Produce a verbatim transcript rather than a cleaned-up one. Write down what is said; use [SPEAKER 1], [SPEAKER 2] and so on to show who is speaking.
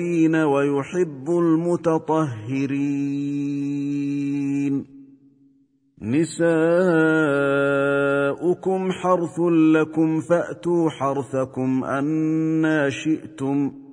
[SPEAKER 1] ويحب المتطهرين. نساؤكم حرث لكم فأتوا حرثكم أنى شئتم